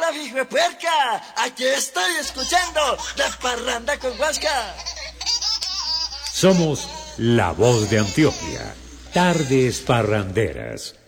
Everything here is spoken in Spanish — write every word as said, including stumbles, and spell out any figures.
Hola, hijo puerca. Aquí estoy escuchando La Parranda con Huasca. Somos la voz de Antioquia. Tardes parranderas.